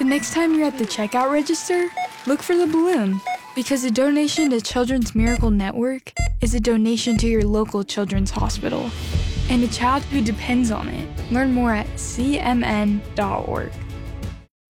next time you're at the checkout register, look for the balloon, because a donation to Children's Miracle Network is a donation to your local children's hospital and a child who depends on it. Learn more at cmn.org.